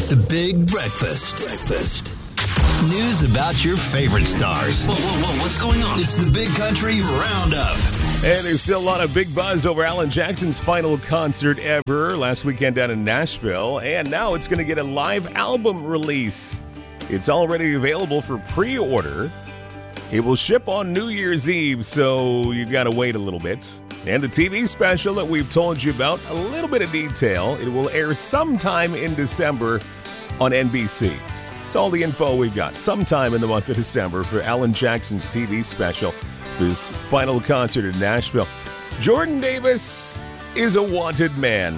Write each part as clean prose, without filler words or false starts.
The Big Breakfast. News about your favorite stars. Whoa, what's going on? It's the Big Country Roundup. And there's still a lot of big buzz over Alan Jackson's final concert ever last weekend down in Nashville. And now it's going to get a live album release. It's already available for pre-order. It will ship on New Year's Eve, so you've got to wait a little bit. And the TV special that we've told you about, a little bit of detail. It will air sometime in December on NBC. It's all the info we've got. Sometime in the month of December for Alan Jackson's TV special, his final concert in Nashville. Jordan Davis is a wanted man.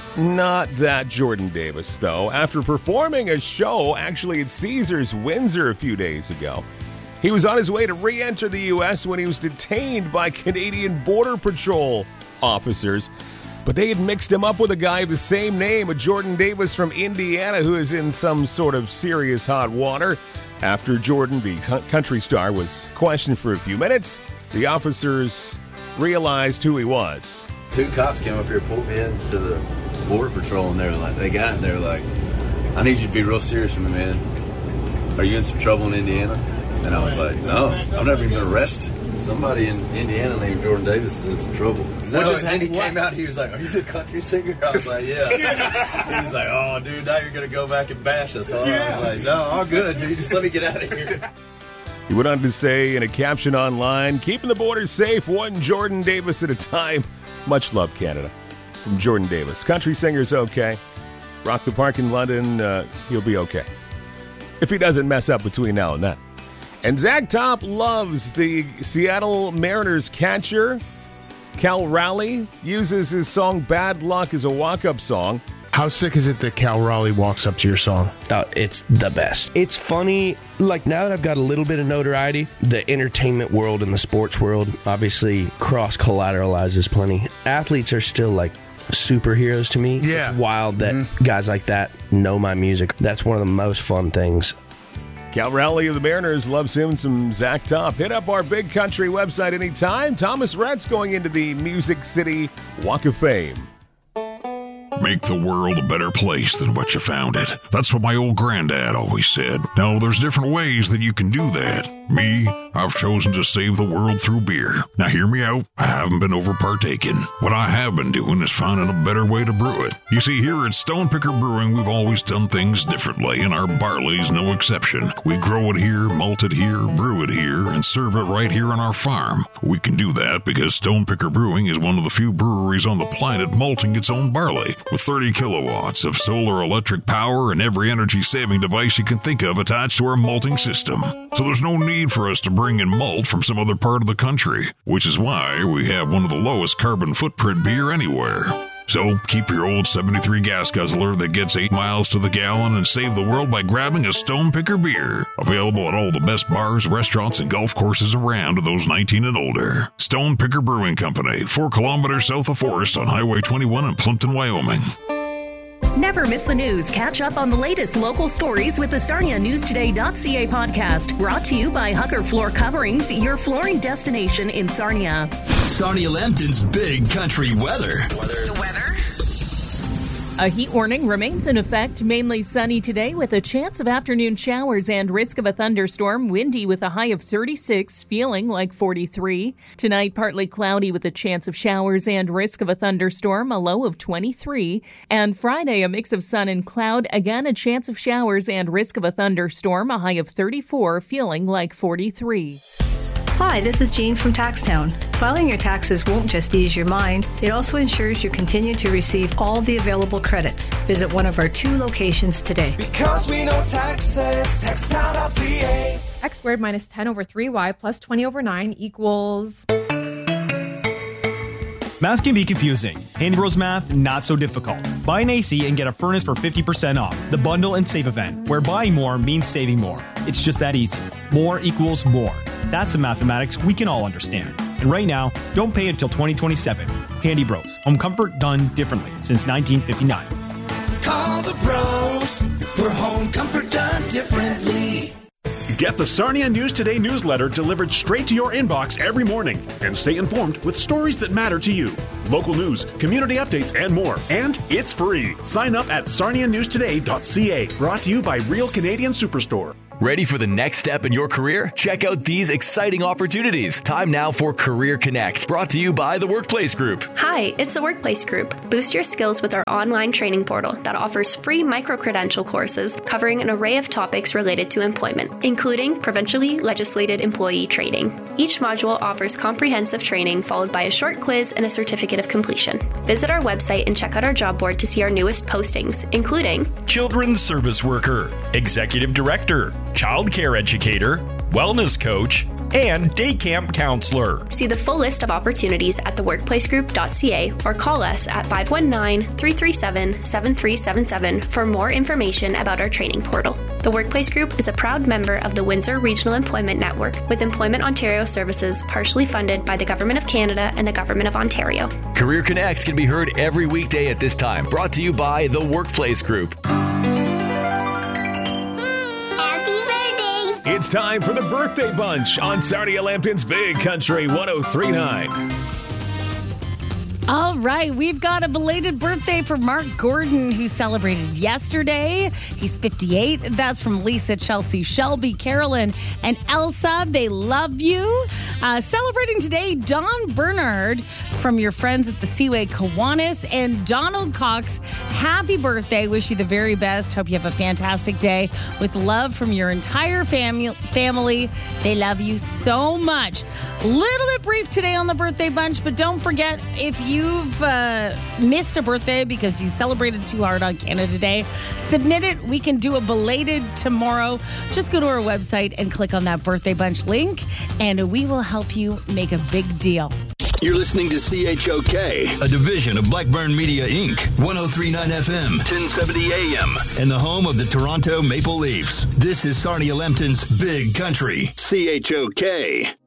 Not that Jordan Davis, though. After performing a show actually at Caesars Windsor a few days ago, he was on his way to re-enter the U.S. when he was detained by Canadian Border Patrol officers. But they had mixed him up with a guy of the same name, a Jordan Davis from Indiana, who is in some sort of serious hot water. After Jordan, the country star, was questioned for a few minutes, the officers realized who he was. 2 cops came up here, pulled me into the Border Patrol, and they were like, I need you to be real serious with me, man. Are you in some trouble in Indiana? And I was like, no, I've never even been arrested. Somebody in Indiana named Jordan Davis is in some trouble. And he came out, he was like, are you the country singer? I was like, yeah. He was like, oh, dude, now you're going to go back and bash us. I was like, no, all good, dude. Just let me get out of here. He went on to say in a caption online, keeping the border safe, one Jordan Davis at a time. Much love, Canada. From Jordan Davis. Country singer's okay. Rock the Park in London, he'll be okay. If he doesn't mess up between now and then. And Zach Top loves the Seattle Mariners catcher. Cal Raleigh uses his song Bad Luck as a walk-up song. How sick is it that Cal Raleigh walks up to your song? It's the best. It's funny. Like, now that I've got a little bit of notoriety, the entertainment world and the sports world obviously cross-collateralizes plenty. Athletes are still like superheroes to me. Yeah. It's wild that guys like that know my music. That's one of the most fun things. Cal Raleigh of the Mariners loves him some Zach Top. Hit up our Big Country website anytime. Thomas Rhett's going into the Music City Walk of Fame. Make the world a better place than what you found it. That's what my old granddad always said. Now, there's different ways that you can do that. Me, I've chosen to save the world through beer. Now, hear me out. I haven't been over-partaking. What I have been doing is finding a better way to brew it. You see, here at Stonepicker Brewing, we've always done things differently, and our barley's no exception. We grow it here, malt it here, brew it here, and serve it right here on our farm. We can do that because Stonepicker Brewing is one of the few breweries on the planet malting its own barley, with 30 kilowatts of solar electric power and every energy-saving device you can think of attached to our malting system. So there's no need for us to bring in malt from some other part of the country, which is why we have one of the lowest carbon footprint beer anywhere. So keep your old 73 gas guzzler that gets 8 miles to the gallon and save the world by grabbing a Stonepicker beer. Available at all the best bars, restaurants, and golf courses around to those 19 and older. Stonepicker Brewing Company, 4 kilometers south of Forest on Highway 21 in Plimpton, Wyoming. Never miss the news. Catch up on the latest local stories with the SarniaNewsToday.ca podcast. Brought to you by Hucker Floor Coverings, your flooring destination in Sarnia. Sarnia Lambton's Big Country Weather. The weather. A heat warning remains in effect, mainly sunny today with a chance of afternoon showers and risk of a thunderstorm, windy with a high of 36, feeling like 43. Tonight, partly cloudy with a chance of showers and risk of a thunderstorm, a low of 23. And Friday, a mix of sun and cloud, again a chance of showers and risk of a thunderstorm, a high of 34, feeling like 43. Hi, this is Jean from Taxtown. Filing your taxes won't just ease your mind, it also ensures you continue to receive all the available credits. Visit one of our 2 locations today. Because we know taxes, taxtown.ca. X squared minus 10 over 3y plus 20 over 9 equals... Math can be confusing. Handy Bros Math, not so difficult. Buy an AC and get a furnace for 50% off. The Bundle and Save event, where buying more means saving more. It's just that easy. More equals more. That's the mathematics we can all understand. And right now, don't pay until 2027. Handy Bros. Home comfort done differently since 1959. Call the bros for home comfort done differently. Get the Sarnia News Today newsletter delivered straight to your inbox every morning and stay informed with stories that matter to you. Local news, community updates, and more. And it's free. Sign up at sarnianewstoday.ca. Brought to you by Real Canadian Superstore. Ready for the next step in your career? Check out these exciting opportunities. Time now for Career Connect, brought to you by the Workplace Group. Hi, it's the Workplace Group. Boost your skills with our online training portal that offers free micro-credential courses covering an array of topics related to employment, including provincially legislated employee training. Each module offers comprehensive training followed by a short quiz and a certificate of completion. Visit our website and check out our job board to see our newest postings, including Children's Service Worker, Executive Director, Child Care Educator, Wellness Coach, and Day Camp Counselor. See the full list of opportunities at theworkplacegroup.ca or call us at 519-337-7377 for more information about our training portal. The Workplace Group is a proud member of the Windsor Regional Employment Network, with Employment Ontario services partially funded by the Government of Canada and the Government of Ontario. Career Connect can be heard every weekday at this time, brought to you by the Workplace Group. It's time for the Birthday Bunch on Sarnia Lambton's Big Country 103.9. All right, we've got a belated birthday for Mark Gordon, who celebrated yesterday. He's 58. That's from Lisa, Chelsea, Shelby, Carolyn, and Elsa. They love you. Celebrating today, Don Bernard from your friends at the Seaway Kiwanis, and Donald Cox. Happy birthday. Wish you the very best. Hope you have a fantastic day with love from your entire family. They love you so much. Little bit brief today on the Birthday Bunch, but don't forget, if you've missed a birthday because you celebrated too hard on Canada Day, submit it. We can do a belated tomorrow. Just go to our website and click on that Birthday Bunch link, and we will help you make a big deal. You're listening to CHOK, a division of Blackburn Media, Inc., 103.9 FM, 1070 AM, and the home of the Toronto Maple Leafs. This is Sarnia Lambton's Big Country, CHOK.